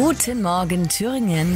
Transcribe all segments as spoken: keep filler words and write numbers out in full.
Guten Morgen, Thüringen.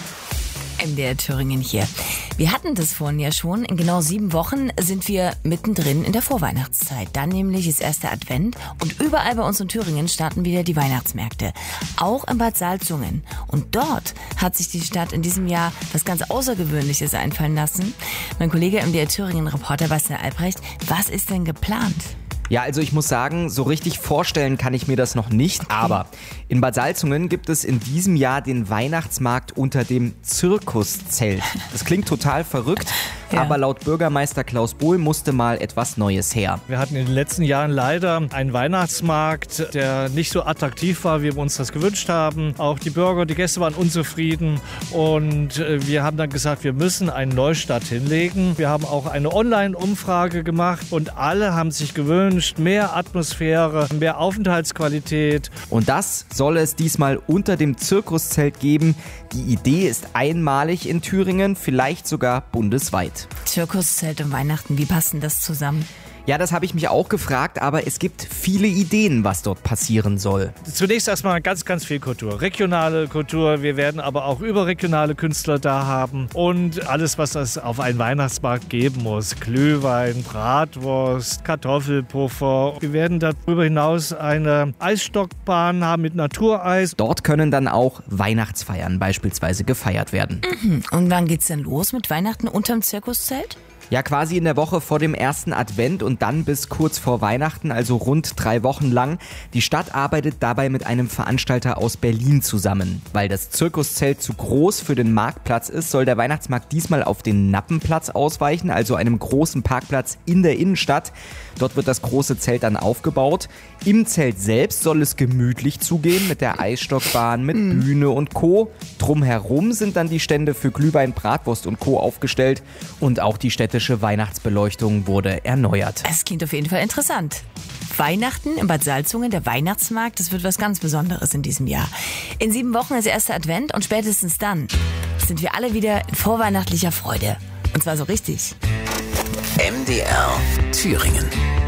M D R Thüringen hier. Wir hatten das vorhin ja schon. In genau sieben Wochen sind wir mittendrin in der Vorweihnachtszeit. Dann nämlich ist erster Advent und überall bei uns in Thüringen starten wieder die Weihnachtsmärkte. Auch in Bad Salzungen. Und dort hat sich die Stadt in diesem Jahr was ganz Außergewöhnliches einfallen lassen. Mein Kollege M D R Thüringen-Reporter Bastian Albrecht, was ist denn geplant? Ja, also ich muss sagen, so richtig vorstellen kann ich mir das noch nicht, okay. Aber in Bad Salzungen gibt es in diesem Jahr den Weihnachtsmarkt unter dem Zirkuszelt. Das klingt total verrückt, ja. Aber laut Bürgermeister Klaus Bohl musste mal etwas Neues her. Wir hatten in den letzten Jahren leider einen Weihnachtsmarkt, der nicht so attraktiv war, wie wir uns das gewünscht haben. Auch die Bürger, die Gäste waren unzufrieden und wir haben dann gesagt, wir müssen einen Neustart hinlegen. Wir haben auch eine Online-Umfrage gemacht und alle haben sich gewünscht, mehr Atmosphäre, mehr Aufenthaltsqualität. Und das soll es diesmal unter dem Zirkuszelt geben. Die Idee ist einmalig in Thüringen, vielleicht sogar bundesweit. Zirkuszelt und Weihnachten, wie passen das zusammen? Ja, das habe ich mich auch gefragt, aber es gibt viele Ideen, was dort passieren soll. Zunächst erstmal ganz, ganz viel Kultur. Regionale Kultur, wir werden aber auch überregionale Künstler da haben und alles, was es auf einen Weihnachtsmarkt geben muss. Glühwein, Bratwurst, Kartoffelpuffer. Wir werden darüber hinaus eine Eisstockbahn haben mit Natureis. Dort können dann auch Weihnachtsfeiern beispielsweise gefeiert werden. Mhm. Und wann geht's denn los mit Weihnachten unterm Zirkuszelt? Ja, quasi in der Woche vor dem ersten Advent und dann bis kurz vor Weihnachten, also rund drei Wochen lang. Die Stadt arbeitet dabei mit einem Veranstalter aus Berlin zusammen. Weil das Zirkuszelt zu groß für den Marktplatz ist, soll der Weihnachtsmarkt diesmal auf den Nappenplatz ausweichen, also einem großen Parkplatz in der Innenstadt. Dort wird das große Zelt dann aufgebaut. Im Zelt selbst soll es gemütlich zugehen mit der Eisstockbahn, mit mm. Bühne und Co. Drumherum sind dann die Stände für Glühwein, Bratwurst und Co. aufgestellt und auch die städtische Weihnachtsbeleuchtung wurde erneuert. Es klingt auf jeden Fall interessant. Weihnachten in Bad Salzungen, der Weihnachtsmarkt, das wird was ganz Besonderes in diesem Jahr. In sieben Wochen ist erster Advent und spätestens dann sind wir alle wieder in vorweihnachtlicher Freude. Und zwar so richtig. M D R Thüringen.